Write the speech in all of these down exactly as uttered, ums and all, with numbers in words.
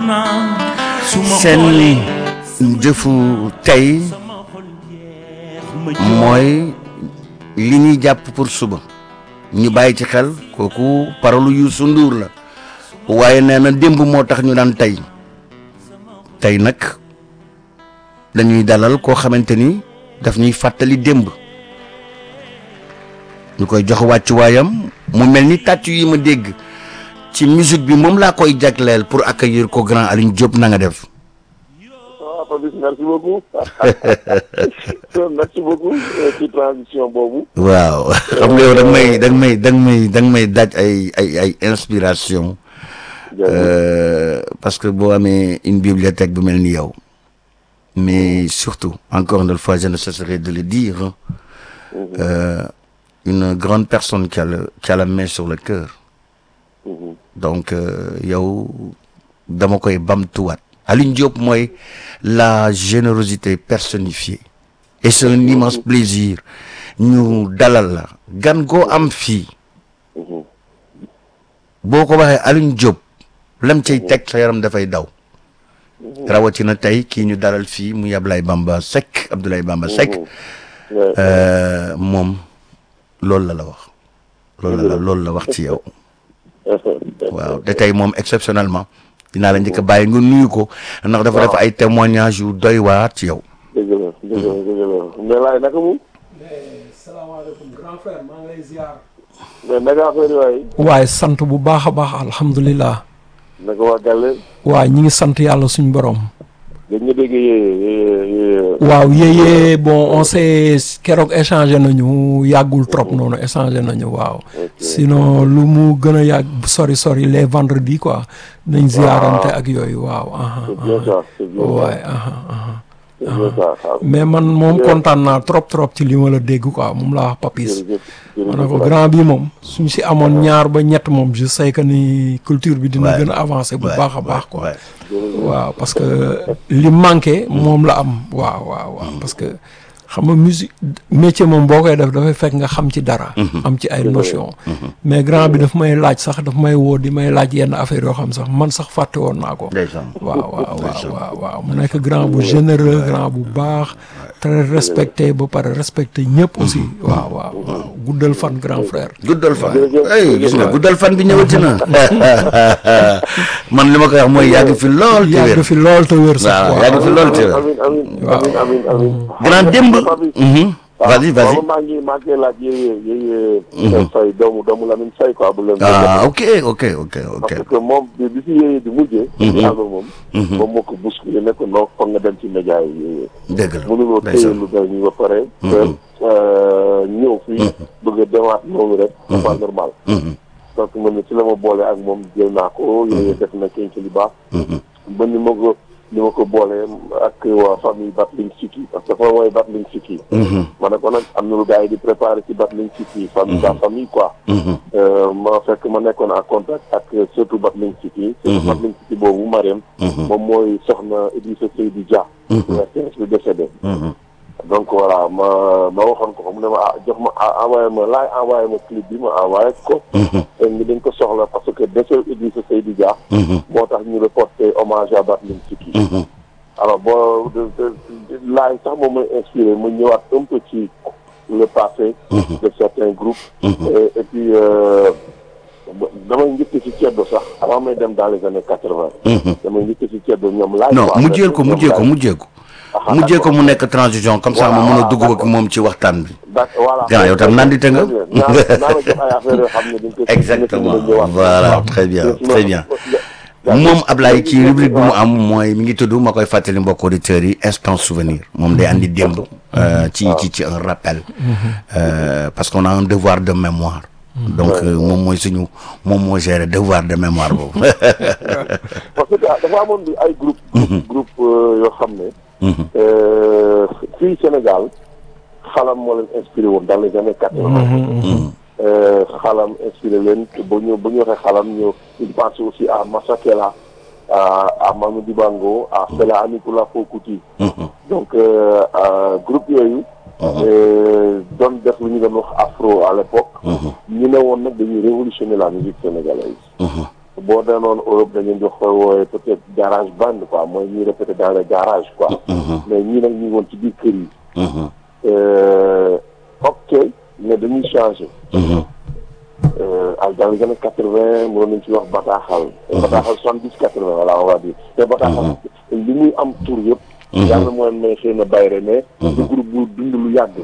seen jëfu tey mooy li ñuy jàpp pour suba ñu bàyyi ci xel kooku parole Youssou Ndour la waaye nee na démb moo tax ñu daan tey tey nag dañuy dalal koo xamante ni daf ñuy fàttali démb ñu koy jox wàccuwaayam mu mel ni tàccu yi ma dégg ci musique bi moom laa koy jagleel pour accueillir ko grand Alioune Diop na nga def. waaw Fabrice merci beaucoup merci beaucoup ci transition boobu. waaw xam nga yow da nga may da nga may da nga may da nga may daaj ay ay ay inspiration. parce que boo amee une bibliothèque bu mel ni yow. mais surtout encore une fois je ne cesserai de le dire. Euh, une grande personne qui a le qui a la main sur le cœur. donc yow dama koy bamtuwaat. Alioune Diop mooy la générosité personnifiée. et c'est un immense plaisir ñu dalal la gan goo am fii. boo ko waxee Alioune Diop lam cay teg sa yaram dafay daw. rawatina tey kii ñu dalal fii muy Abdoulaye Bamba Seck Abdoulaye Bamba Seck. moom loolu la la wax. loolu la loolu la wax ci yow. waaw te tey moom exceptionnellement dinaa la njëkk a bàyyi nga nuyu ko ndax dafa def ay témoignages yu doy waar ci yow. dëgg la dëgg la dëgg la mais laay naka mu. salaamaaleykum grand frère maa ngi lay ziar. mais naka affaire yi waay. waaye sant bu baax a baax alhamdulilah. naka waa Gale. waaw ñi ngi sant yàlla suñu borom. dañ ñu dégg yéyee. waaw yéyee bon on s'est keroog échangé nañu yàggul trop noonu échangé nañu waaw. sinon lu mu gën a yàgg sori sori les vendredis quoi. nañ ziarante ak yooyu waaw. c'est bien ça c'est bien ça waaye. c'est bien ça. mais man moom kontaan naa trop trop ci li ma la dégg quoi moom laa wax Papis. ma ne ko grand bi moom suñ si amoon ñaar ba ñett moom je sais que ni culture bi dina gën a avancer bu baax a baax quoi. waaw parce que li manqué moom la am waaw waaw waaw parce que xam nga musique métier moom boo koy def dafay fekk nga xam ci dara. am ci ay notion mais grand bi daf may laaj sax daf may woo di may laaj yenn affaire yoo xam sax man sax fàtte woon naa ko. waaw waaw waaw waaw mu nekk grand bu généreux grand bu baax très respecté ba pare respecté ñëpp aussi. waaw waaw waaw guddal fan grand frère. guddal fan ay gis nga guddal fan bi ñëwati na. man li ma koy wax mooy yàgg fi lool. te wér yàgg fi lool te wér sax. waaw yàgg fi lool te wér. amiin amiin amiin. grand démb. vas-y vas-y. maa ngi maa ngi lay laaj yéyee yéyee. Faye doomu doomu Lamine Faye quoi bu leen. ah ok ok ok ok. parce que moom bi bi fi yéyee di mujjee. album moom. moom moo ko bousculé ne ko non foog nga dem ci média yi yéyee. dëgg la mënuloo téye lu doy ñu ba pare. ñëw fii. bëgg a demaat noonu rek. c'est pas normal. donc man ne ci la ma boole ak moom jël naa ko. yéyee def na kenn ci li baax. ba ni ma ko ni ma ko boolee ak waa famille Battling City parce que fa mooy Battling City. ma ne ko nag am na lu gars yi di préparé ci Battling City. famille ba famille quoi. ma fekk ma nekkoon en contact ak surtout Battling City. surtout Battling City boobu Mariam. moom mooy soxna Idrissa Seydou Dia. bi décédé. donc voilà ma ma waxoon ko mu ne ma ah jox ma envoyé ma laay envoyé ma clip bi ma envoyé ko. ni dañ ko soxla parce que décès Idrissa Seydou Dia. moo tax ñu reporté hommage à Battling City. alors boo laay sax moom mooy inspiré mu ñëwaat un peu ci le passé. de certains groupes. et puis damay njëkk ci ceddo sax avant may dem dans les années quatre-vingt. damay njëkk ci ceddo ñoom laay. non mujjee ko mujjee ko mujjee ko. mujjee ko mu nekk transition comme ça ma mën a dugg ak moom ci waxtaan bi. voilà gannaaw yow tam nandite nga. naa la jox ay affaires yoo xam ne dañ koy. exactement voilà très bien très bien. moom Ablaye ci rubrique bi mu am mooy mi ngi tudd ma koy fàttali mbokk auditeurs yi instant souvenir moom day andi démb. ci ci ci un rappel. parce qu'on a un devoir de mémoire. donc moom mooy suñu moom moo gérer devoir de mémoire boobu. parce que dafa amoon ay groupe groupe yoo xam ne. fii Sénégal xalam moo leen inspiré woon dans les années quatre-vingt. xalam inspiré leen ba ñu ba ñu waxee xalam ñu il pense aussi à Masakela à à Manu Dibango à Fela Anikula Fouti. donc groupe yooyu. doon def lu ñu doon wax afro à l'époque. ñu ne woon nag dañuy révolutionner la musique sénégalaise. boo danoon Europe dañu jox ko wooye peut-être garage band quoi mooy ñuy répété dans les garages quoi. mais ñii nag ñu ngi woon ci biir kër yi. ok mais dañuy changé. dans les années quatre-vingt mënoon nañu ci wax bataaxal. bataaxal soixante-dix quatre-vingt voilà on va dire te bataaxal li muy am tur yëpp. yàlla mooy may xëy na bayre mais. du groupe bu dund lu yàgg.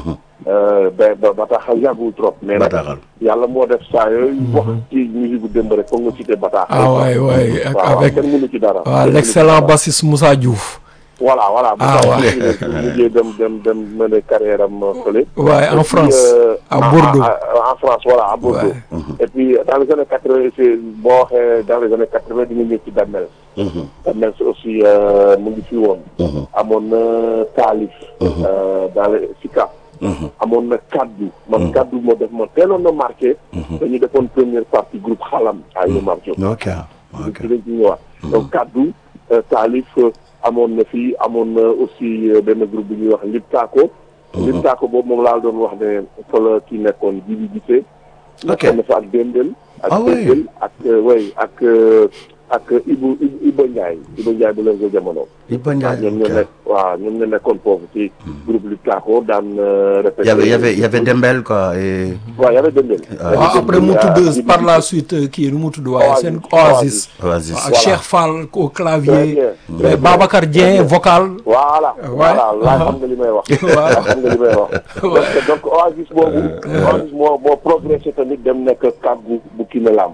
ba ba bataaxal yàggul trop. mais nag yàlla moo def saa yooyu. wax ci musique bu démb rek foog nga cité bataaxal. ah waay waay avec kenn mënu ci dara. waaw l'excellent bassiste Moussa Diouf. voilà voilà. ah waay mu mujjee dem dem dem mener carrière am fële. waaye en France à Bordeaux. en France voilà à Bordeaux. et puis dans les années quatre-vingt boo waxee dans les années quatre-vingt di nga ñëw ci Damel. Damel aussi mu ngi fi woon. amoon na Taalif. dans les Sika. amoon na kaddu. man kaddu moo def ma teeloon na marqué. dañu defoon première partie groupe Xalam ay yu marqué. ok ok dinañ ci ñëwaat. donc kaddu Taalif. amoon na fii amoon na aussi benn groupe bu ñuy wax Liptako. Liptako boobu moom laa doon wax ne fa la kii nekkoon Jibi Gissé. ok nekkoon na fa ak Dendel. ak ah oui Dendel ak way ak ak Ibu Iba Ndiaye Iba Ndiaye bu leen ko jamono. Iba Ndiaye ñoom ñoo nekk waaw ñoom ñoo nekkoon foofu ci groupe Liptako daan répété. y avait y avait y avait Dembel quoi et. waaw y avait Dembel. waaw après mu tudd par la suite kii nu mu tudd waaye seen Oasis. Oasis ak Cheikh Fall au clavier. Babacar Dieng vocal. voilà voilà laa xam nga li may wax. voilà xam nga li may wax. donc donc Oasis boobu. Oasis moo moo progressé tamit dem nekk kàggu bu Kiné Lam.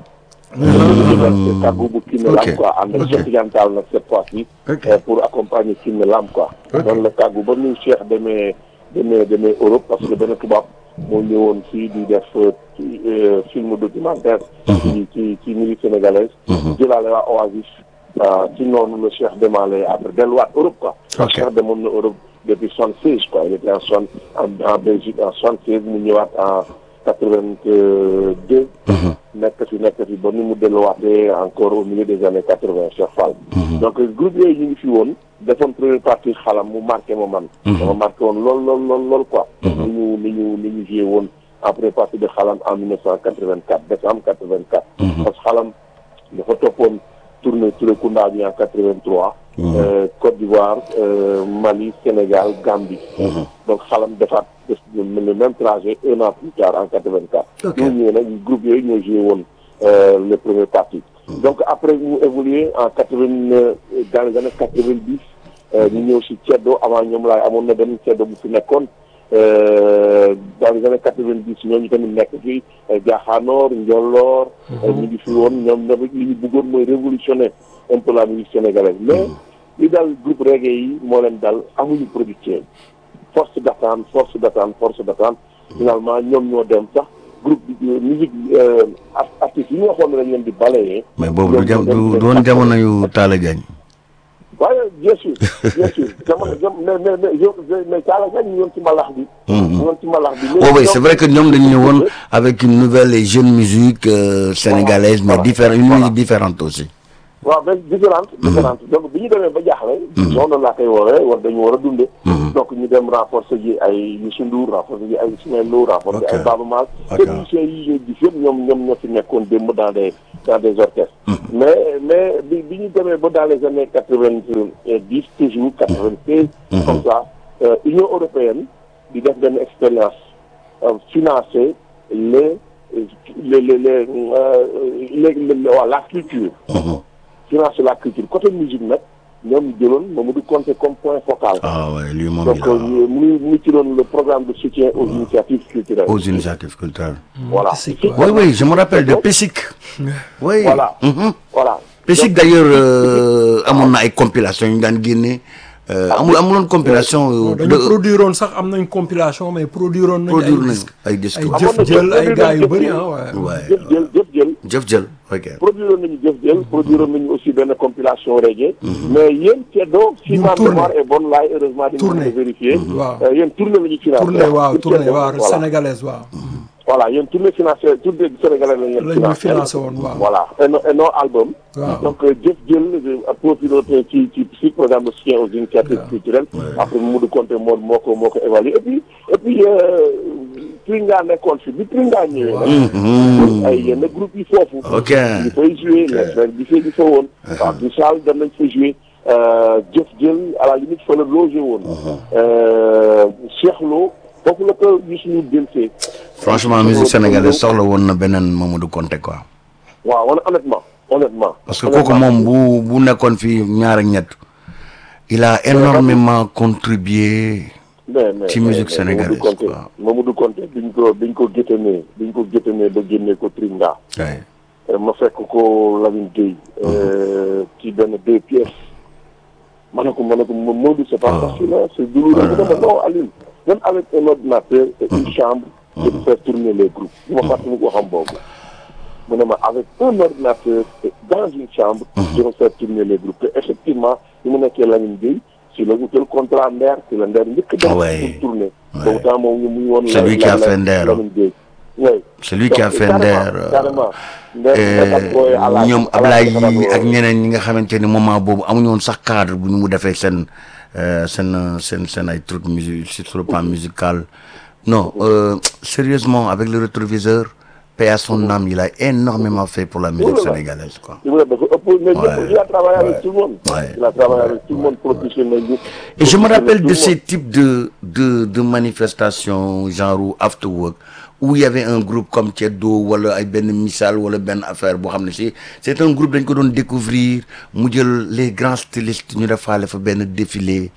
kàggu bu Kiné Lam quoi ànd ak Cheikh Tidiane Tall nag cette fois-ci. pour accompagner Kiné Lam quoi. noonu la kàggu ba nu Cheikh demee demee demee Europe parce que benn tubaab moo ñëwoon fii di def film documentaire. ci ci ci musique sénégalaise. jëlaale waa Oasis. ci noonu la Cheikh demaale après delluwaat Europe quoi. ok Cheikh demoon na Europe depuis soixante-seize quoi il était en soixante en Belgique en soixante-seize mu ñëwaat en quatre-vingt-deux. nekk fi nekk fi ba ni mu delluwaatee encore au milieu des années quatre-vingt Cheikh Fall. donc groupe yooyu ñu ngi fi woon defoon première partie Xalam mu marqué ma man. dama marqué woon lool lool lool lool quoi. ni ñu ni ñu ni ñu joué woon en première partie de Xalam en mille neuf cent quatre-vingt-quatre décembre quatre-vingt-quatre. parce que Xalam dafa toppoon tournée Touré Kunda bi en quatre-vingt-trois. Côte d'Ivoire Mali Sénégal Gambie. donc Xalam defaat le même trajet un an plus tard en quatre-vingt-quatre. ok ñoo ñëwee nag groupe yooyu ñoo joué woon les premières parties. donc après mu évolué en quatre-vingt dans les années quatre-vingt-dix ñu ñëw si Ceddo avant ñoom laay amoon na benn Ceddo bu fi nekkoon dans les années quatre-vingt-dix ñooñu tamit nekk fi Jaaxaanoor Njolloor. ñu ngi fi woon ñoom tamit li ñu bëggoon mooy révolutionner un peu la musique sénégalaise mais li daal groupe reggae yi moo leen dal amuñu producteur force d'attente force d'attente force d'attente finalement ñoom ñoo dem sax groupe bi musique artistes yi ñu waxoon ne dañ leen di balayer. mais boobu du jam du doon jamono yu Talla Diagne. waaye bien sûr bien sûr jamono jam mais mais mais mais Talla Diagne ñu yoon ci mbalax bi. ñu yoon ci mbalax bi. oh oui c'est vrai que ñoom dañu ñëwoon avec une nouvelle et jeune musique euh, sénégalaise mais différente une musique différente aussi. waaw mais différente différente donc bi ñu demee ba jaaxle noonu laa koy woowee war dañu war a dunde donc ñu dem renforcer ji ay Youssou Ndour renforcer ji ay Ismaël Lo renforcer ay Baaba Maal te musiciens yi ñuy gis yëpp ñoom ñoom ñoo fi nekkoon démb dans des dans des orchestres mais mais bi bi ñu demee ba dans les années quatre-vingt-dix toujours quatre-vingt-seize comme ça Union européenne di def benn expérience financer les les les les les waa la culture financer la culture côté musique nag ñoom jëloon Mamadou Konté comme point focal. ah oui lui moom donc mu ngi mu ngi ci doon le programme de soutien aux initiatives culturelles. aux initiatives culturelles. voilà oui oui je me rappelle de Pesic. oui voilà voilà. Pesic d'ailleurs amoon na ay compilation yu ñu daan génne. amul amuloon compilation. dañu produire woon sax am nañ compilation mais produire woon nañ ay disques ay jëf jël ay gars yu bëri ah waaye. jëf jël jëf jël. jëf jël ok. produire woon nañu jëf jël produire woon nañu aussi benn compilation reggae. mais yéen Ceddo. si ma mémoire est bonne laay heureusement di nga ko vérifier. waaw yéen tournée la ñu financé. tournée waaw tournée waaw sénégalaise waaw. voilà yéen tournée financée tournée sénégalaise lañ leen. la ñu financé woon waaw. voilà et non et non album. waaw donc jëf jël profité ci ci ci programme de soutien aux initiatives culturelles. après Mamadou Konté moo moo ko moo ko évalué et puis et puis Tringa nekkoon fi bi Tringa ñëwee nag ay yenn groupe yi foofu ok di fay joué les frères di fay di fa woon waaw du Sall dem nañ fa joué jëf jël à la limite fa la logé woon Cheikh Lo foofu la ko gis ñu delsee franchement musique sénégalaise soxla woon na beneen Mamadou Konté quoi waaw wana honnêtement honnêtement parce que kooku moom bu bu nekkoon fii ñaar ak ñett il a énormément contribué mais mais ci musique sénégalaise quoi Mamadou Konté biñ ko biñ ko géttanee biñ ko géttanee ba génnee ko Tringa ma fekk ko Lamine Gueye ci benn deux pièces ma ne ko ma ne ko Mamadou c'est pas facile c'est douloureux mu dama non Aline même avec un ordinateur et une chambre je peux faire tourner les groupes bu ma fàttali ko xam boobu mu ne ma avec un ordinateur et dans une chambre je peux faire tourner les groupes te effectivement bi mu nekkee Lamine Gueye si la wutal contrat Nder si la Nder njëkk def pour tourner boobu temps moom ñu muy woon c'est lui qui a fait Nder Lamine Gueye oui c'est lui qui a fait Nder carrément ñoom Ablaye yi ak ñeneen ñi nga xamante ni moment boobu amuñu woon sax cadre bu ñu mu defee seen seen seen seen ay trucs musique sur le plan musical non euh, sérieusement avec le rétroviseur paix à son âme il a énormément fait pour la musique sénégalaise quoi. Il a travaillé avec tout le monde. Il a travaillé avec tout le monde professionnel. Et je me rappelle de ces types de de de manifestations genre after work où il y avait un groupe comme Tiedo wala ay benn Missal wala benn affaire boo xam ne si c'est un groupe dañ ko doon découvrir mu jël les grands stylistes ñu defaale fa benn défilé.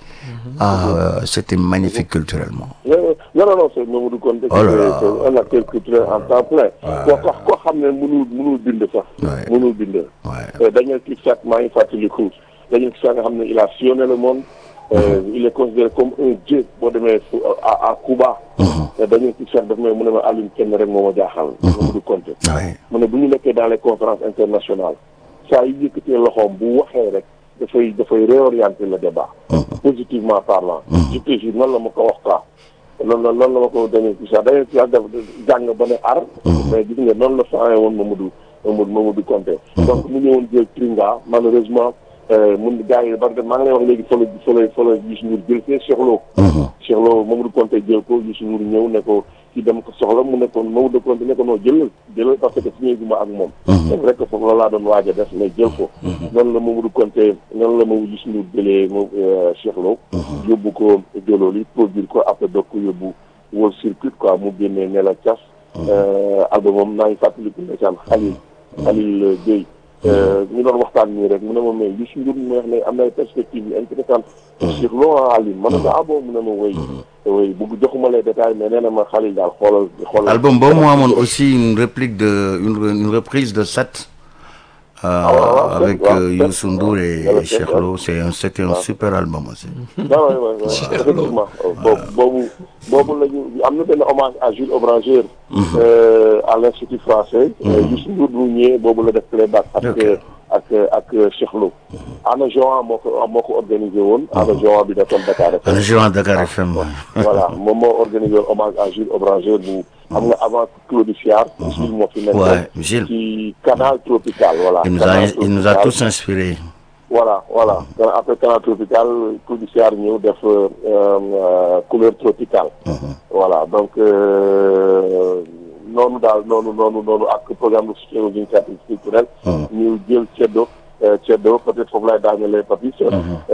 ah c'était magnifique culturellement. non non non c'est Mamadou Konté. oh là là c'est un acteur culturel en temps plein. koo ko koo xam ne mënul mënul bind sax. mënul bind. Daniel Kirsat maa ngi fàttaliku Daniel Kirsat nga xam ne il a sillonné le monde. Euh, il est considéré comme un dieu boo demee à à Cuba. Daniel Kirsat daf may mu ne ma Alioune kenn rek moo ma jaaxal. Mamadou Konté. mu ne bu ñu nekkee dans les conférences internationales saa yu yëkkatee loxoom bu waxee rek dafay dafay réorienter le débat. positivement parlant. je te jure noonu la ma ko wax quoi. loolu la loolu la ma ko Daniel Kirsat Daniel Kirsat def jàng ba ne ar. mais gis nga noonu la faaye woon Mamadou Mamadou Mamadou Konté. donc mu ñëwoon jël Tringa malheureusement. mun gars yi parce que maa ngi lay wax léegi fa la fa la fa la Youssou Ndour jël see Cheikh Lo. Cheikh Lo Mamadou Konté jël ko Youssou Ndour ñëw ne ko ci dem ko soxla mu nekkoon Mamadou Konté ne ko non jëlal jëlal parce que signé gu ma ak moom. c'est vrai que foofu la laa doon waaj a def mais jël ko. noonu la Mamadou Konté noonu la Mamadou Youssou Ndour jëlee moom Cheikh Lo. yóbbu ko Jololi produire ko après doog ko yóbbu World Circuit quoi mu génnee ne la cas. album moom naa ngi fàttaliku ndeysaan Khalil Khalil Gueye. ñu doon waxtaan nii rek mu ne ma mais Youssou Ndour mu wax ne am na ay perspectives yu intéressantes sur Lo Aline ma ne ko ah bon mu ne ma wéy wéy bëgg joxuma les détails mais nee na ma Khalil daal xoolal xoolal album boobu moo amoon aussi une réplique de une, une reprise de Sat euh, ah, ouais, avec ouais, euh, Youssou Ndour et, et Cheikh Lo c'est un c'était un ouais. super album aussi waaw waaw waaw effectivement boobu boobu la ñu am na benn hommage à Jules Obranger à l'Institut français Youssou Ndour bu ñëwee boobu la def playback ak ak ak Cheikh Lo Ana Joan moo ko moo ko organisé woon Ana Joan bi nekkoon Dakar F M Ana Joan Dakar F M voilà moom moo organisé woon hommage à Jules Obranger bu xam nga avant Claude Fiard Jules moo fi nekkoon ci Canal Tropical voilà il nous a il nous a tous inspirés voilà voilà après Canal Tropical Claude Fiard ñëw def couleur tropicale voilà donc noonu daal noonu noonu noonu ak programme de soutien aux initiatives culturelles ñu jël ceddo ceddo peut-être foofu lay daanelee Papis